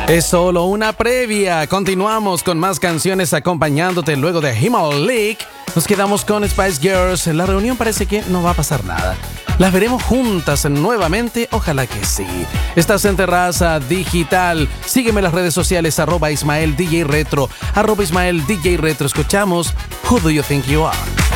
Es solo una previa. Continuamos con más canciones acompañándote luego de Himal League. Nos quedamos con Spice Girls. En la reunión parece que no va a pasar nada. Las veremos juntas nuevamente, ojalá que sí. Estás en Terraza Digital. Sígueme en las redes sociales, @IsmaelDJ Retro, @IsmaelDJ Retro. Escuchamos Who Do You Think You Are.